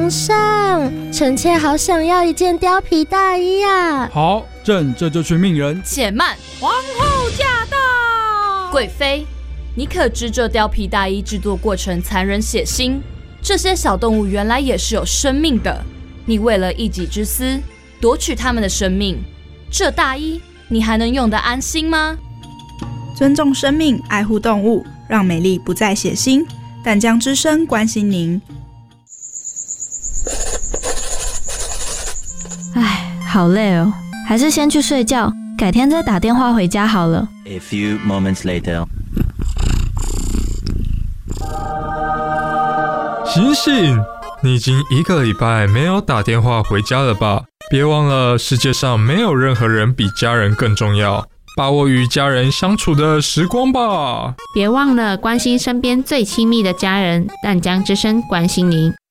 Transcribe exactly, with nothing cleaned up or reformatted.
皇上，臣妾好想要一件貂皮大衣啊！ 好，朕这就去命人。 且慢， 皇后驾到！ 贵妃，你可知这貂皮大衣制作过程残忍血腥？这些小动物原来也是有生命的，你为了一己之私夺取他们的生命，这大衣你还能用得安心吗？ 尊重生命，爱护动物，让美丽不再血腥。淡江之声关心您。 唉，好累哦，还是先去睡觉，改天再打电话回家好了。 A few moments later. 醒醒！你已经一个礼拜没有打电话回家了吧？别忘了，世界上没有任何人比家人更重要。把握与家人相处的时光吧。 别忘了关心身边最亲密的家人，淡江之声关心您。